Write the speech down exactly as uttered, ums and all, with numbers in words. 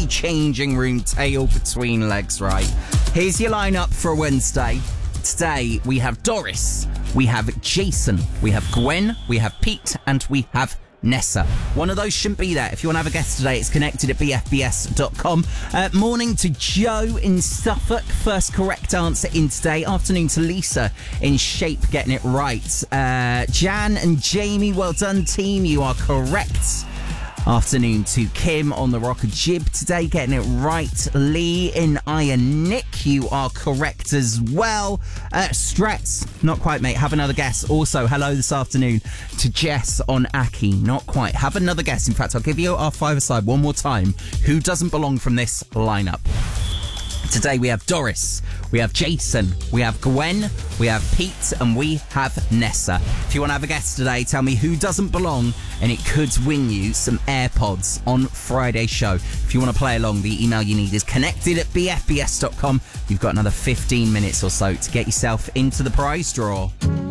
changing room, tail between legs, right? Here's your lineup for Wednesday. Today, we have Doris, we have Jason, we have Gwen, we have Pete, and we have Nessa. One of those shouldn't be there. If you want to have a guest today, it's connected at b f b s dot com. Uh, morning to Joe in Suffolk. First correct answer in today. Afternoon to Lisa in Shape, getting it right. Uh, Jan and Jamie, well done team. You are correct. Afternoon to Kim on the Rocker Jib today, getting it right. Lee in Iron Nick, you are correct as well. Uh, Strets, not quite, mate. Have another guess. Also, hello this afternoon to Jess on Aki, not quite. Have another guess. In fact, I'll give you our five-a-side one more time. Who doesn't belong from this lineup? Today we have Doris, we have Jason, we have Gwen, we have Pete, and we have Nessa. If you want to have a guess today, tell me who doesn't belong, and it could win you some AirPods on Friday's show. If you want to play along, the email you need is connected at b f b s dot com. You've got another fifteen minutes or so to get yourself into the prize draw.